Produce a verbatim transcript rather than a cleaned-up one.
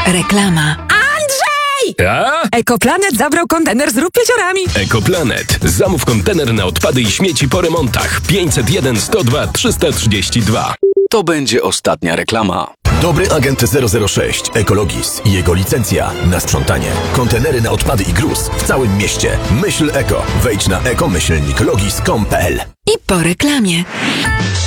Reklama. Andrzej! Ja? Ekoplanet zabrał kontener z rób jeziorami. Ekoplanet. Zamów kontener na odpady i śmieci po remontach. pięćset jeden sto dwa trzysta trzydzieści dwa. To będzie ostatnia reklama. Dobry agent zero zero sześć Ekologis i jego licencja na sprzątanie. Kontenery na odpady i gruz w całym mieście. Myśl eko. Wejdź na ekomyślnik logis kropka com kropka p l. I po reklamie.